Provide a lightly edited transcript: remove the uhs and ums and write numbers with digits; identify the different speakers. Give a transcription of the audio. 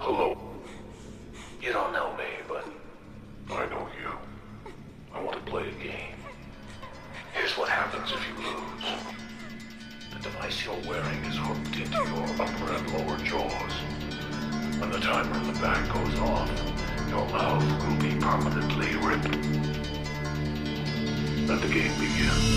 Speaker 1: Hello. You don't know me, but I know you. I want to play a game. Here's what happens if you lose. The device you're wearing is hooked into your upper and lower jaws. When the timer in the back goes off, your mouth will be permanently ripped. Let the game begin.